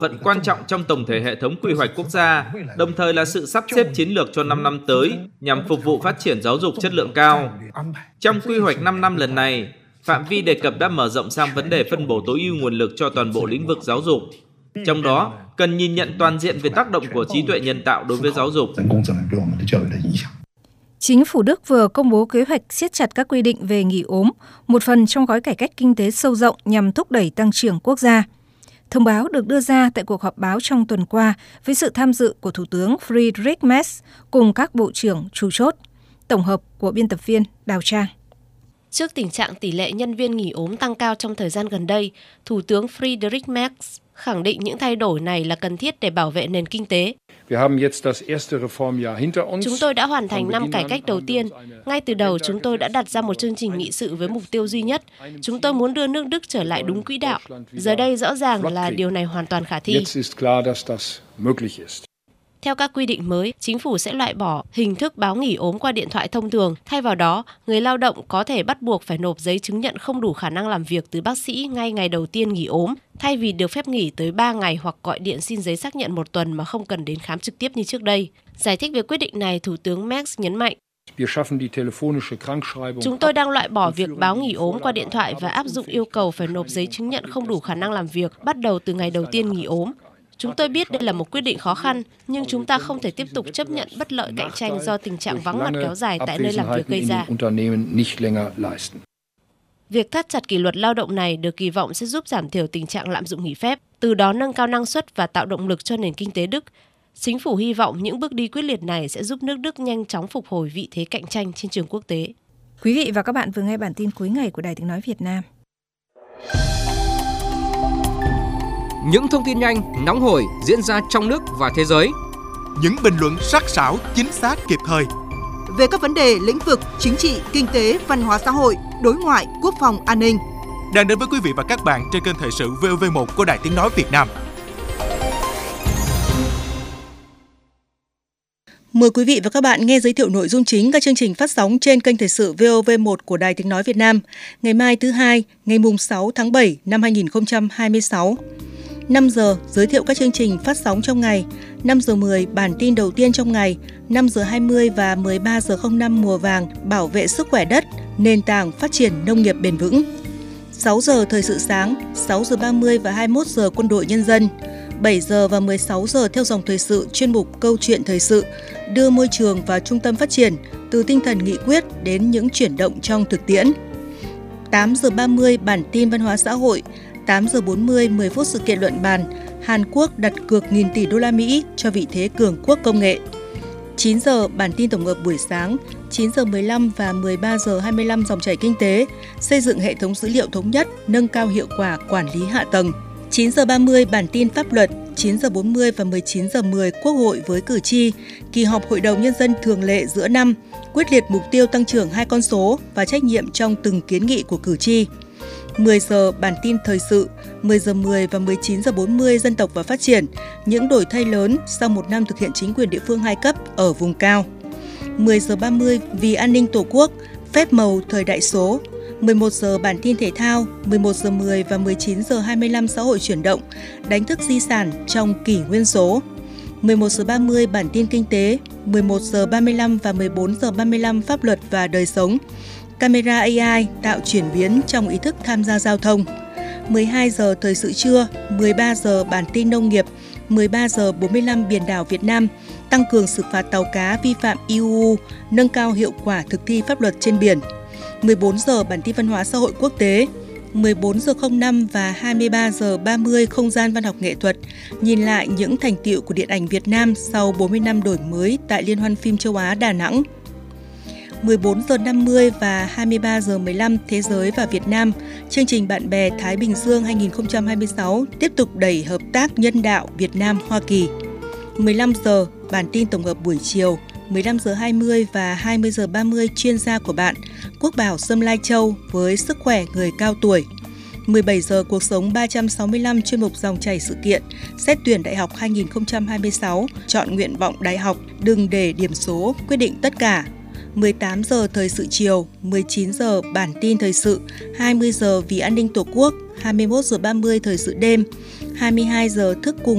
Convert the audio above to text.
phận quan trọng trong tổng thể hệ thống quy hoạch quốc gia, đồng thời là sự sắp xếp chiến lược cho 5 năm tới nhằm phục vụ phát triển giáo dục chất lượng cao. Trong quy hoạch 5 năm lần này, phạm vi đề cập đã mở rộng sang vấn đề phân bổ tối ưu nguồn lực cho toàn bộ lĩnh vực giáo dục. Trong đó, cần nhìn nhận toàn diện về tác động của trí tuệ nhân tạo đối với giáo dục. Chính phủ Đức vừa công bố kế hoạch siết chặt các quy định về nghỉ ốm, một phần trong gói cải cách kinh tế sâu rộng nhằm thúc đẩy tăng trưởng quốc gia. Thông báo được đưa ra tại cuộc họp báo trong tuần qua với sự tham dự của Thủ tướng Friedrich Merz cùng các bộ trưởng chủ chốt. Tổng hợp của biên tập viên Đào Trang. Trước tình trạng tỷ lệ nhân viên nghỉ ốm tăng cao trong thời gian gần đây, Thủ tướng Friedrich Merz khẳng định những thay đổi này là cần thiết để bảo vệ nền kinh tế. Chúng tôi đã hoàn thành năm cải cách đầu tiên. Ngay từ đầu, chúng tôi đã đặt ra một chương trình nghị sự với mục tiêu duy nhất. Chúng tôi muốn đưa nước Đức trở lại đúng quỹ đạo. Giờ đây rõ ràng là điều này hoàn toàn khả thi. Theo các quy định mới, chính phủ sẽ loại bỏ hình thức báo nghỉ ốm qua điện thoại thông thường. Thay vào đó, người lao động có thể bắt buộc phải nộp giấy chứng nhận không đủ khả năng làm việc từ bác sĩ ngay ngày đầu tiên nghỉ ốm, thay vì được phép nghỉ tới 3 ngày hoặc gọi điện xin giấy xác nhận 1 tuần mà không cần đến khám trực tiếp như trước đây. Giải thích về quyết định này, Thủ tướng Merz nhấn mạnh. Chúng tôi đang loại bỏ việc báo nghỉ ốm qua điện thoại và áp dụng yêu cầu phải nộp giấy chứng nhận không đủ khả năng làm việc bắt đầu từ ngày đầu tiên nghỉ ốm. Chúng tôi biết đây là một quyết định khó khăn, nhưng chúng ta không thể tiếp tục chấp nhận bất lợi cạnh tranh do tình trạng vắng mặt kéo dài tại nơi làm việc gây ra. Việc thắt chặt kỷ luật lao động này được kỳ vọng sẽ giúp giảm thiểu tình trạng lạm dụng nghỉ phép, từ đó nâng cao năng suất và tạo động lực cho nền kinh tế Đức. Chính phủ hy vọng những bước đi quyết liệt này sẽ giúp nước Đức nhanh chóng phục hồi vị thế cạnh tranh trên trường quốc tế. Quý vị và các bạn vừa nghe bản tin cuối ngày của Đài Tiếng nói Việt Nam. Những thông tin nhanh, nóng hổi diễn ra trong nước và thế giới. Những bình luận sắc sảo, chính xác, kịp thời. Về các vấn đề lĩnh vực chính trị, kinh tế, văn hóa xã hội, đối ngoại, quốc phòng, an ninh. Đang đến với quý vị và các bạn trên kênh Thời sự VOV1 của Đài Tiếng nói Việt Nam. Mời quý vị và các bạn nghe giới thiệu nội dung chính các chương trình phát sóng trên kênh Thời sự VOV1 của Đài Tiếng nói Việt Nam. Ngày mai thứ Hai, ngày 6 tháng 7 năm 2026. 5 giờ giới thiệu các chương trình phát sóng trong ngày, 5 giờ 10 bản tin đầu tiên trong ngày, 5 giờ 20 và 13 giờ 05 mùa vàng bảo vệ sức khỏe đất, nền tảng phát triển nông nghiệp bền vững. 6 giờ thời sự sáng, 6 giờ 30 và 21 giờ quân đội nhân dân. 7 giờ và 16 giờ theo dòng thời sự chuyên mục Câu chuyện thời sự, đưa môi trường vào trung tâm phát triển, từ tinh thần nghị quyết đến những chuyển động trong thực tiễn. 8 giờ 30 bản tin văn hóa xã hội, 8 giờ 40 10 phút sự kiện luận bàn, Hàn Quốc đặt cược nghìn tỷ đô la Mỹ cho vị thế cường quốc công nghệ. 9 giờ bản tin tổng hợp buổi sáng, 9 giờ 15 và 13 giờ 25 dòng chảy kinh tế, xây dựng hệ thống dữ liệu thống nhất, nâng cao hiệu quả quản lý hạ tầng. 9 giờ 30 bản tin pháp luật, 9 giờ 40 và 19 giờ 10 Quốc hội với cử tri, kỳ họp Hội đồng Nhân dân thường lệ giữa năm, quyết liệt mục tiêu tăng trưởng 2 con số và trách nhiệm trong từng kiến nghị của cử tri. 10 giờ bản tin thời sự, 10 giờ 10 và 19 giờ 40 dân tộc và phát triển, những đổi thay lớn sau một năm thực hiện chính quyền địa phương 2 cấp ở vùng cao. 10 giờ 30 vì an ninh Tổ quốc, phép màu thời đại số. 11 giờ bản tin thể thao, 11 giờ 10 và 19 giờ 25 xã hội chuyển động, đánh thức di sản trong kỷ nguyên số. 11 giờ 30 bản tin kinh tế, 11 giờ 35 và 14 giờ 35 pháp luật và đời sống. Camera AI tạo chuyển biến trong ý thức tham gia giao thông. 12 giờ thời sự trưa, 13 giờ bản tin nông nghiệp, 13 giờ 45 biển đảo Việt Nam, tăng cường xử phạt tàu cá vi phạm IUU, nâng cao hiệu quả thực thi pháp luật trên biển. 14 giờ bản tin văn hóa xã hội quốc tế, 14 giờ 05 và 23 giờ 30 không gian văn học nghệ thuật, nhìn lại những thành tựu của điện ảnh Việt Nam sau 40 năm đổi mới tại Liên hoan phim châu Á Đà Nẵng. 14 giờ 50 và 23 giờ 15 Thế giới và Việt Nam, chương trình Bạn bè Thái Bình Dương 2026 tiếp tục đẩy hợp tác nhân đạo Việt Nam-Hoa Kỳ. 15 giờ bản tin tổng hợp buổi chiều, 15 giờ 20 và 20 giờ 30 chuyên gia của bạn, Quốc Bảo Sâm Lai Châu với sức khỏe người cao tuổi. 17 giờ cuộc sống 365 chuyên mục dòng chảy sự kiện, xét tuyển đại học 2026, chọn nguyện vọng đại học, đừng để điểm số quyết định tất cả. 18 giờ thời sự chiều, 19 giờ bản tin thời sự, 20 giờ vì an ninh Tổ quốc, 21 giờ 30 thời sự đêm, 22 giờ thức cùng